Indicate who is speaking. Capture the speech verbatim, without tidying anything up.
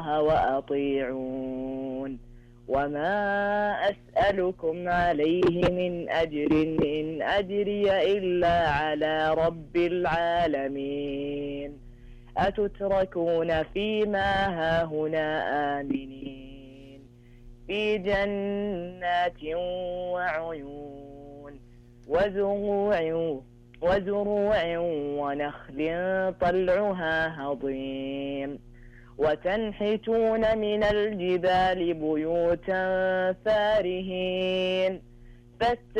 Speaker 1: وأطيعون وما أسألكم عليه من أجر إن أجري إلا على رب العالمين أتتركون فيما هاهنا آمنين في جنات وعيون وزروع وزروع ونخل طلعها هضيم وتنحتون من الجبال بيوتا فارهين